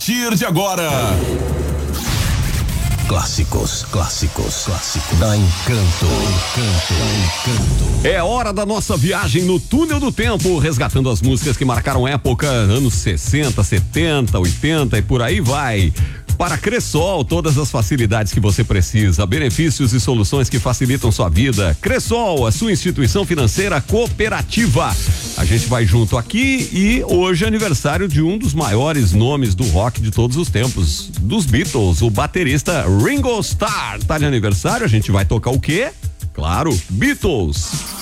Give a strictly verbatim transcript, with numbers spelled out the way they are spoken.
partir de agora. Clássicos, clássicos, clássicos da Encanto, Encanto, Encanto. É hora da nossa viagem no túnel do tempo, resgatando as músicas que marcaram época, anos sessenta, setenta, oitenta e por aí vai. Para Cressol, todas as facilidades que você precisa, benefícios e soluções que facilitam sua vida. Cressol, a sua instituição financeira cooperativa. A gente vai junto aqui e hoje é aniversário de um dos maiores nomes do rock de todos os tempos, dos Beatles, o baterista Ringo Starr. Tá de aniversário, a gente vai tocar o quê? Claro, Beatles.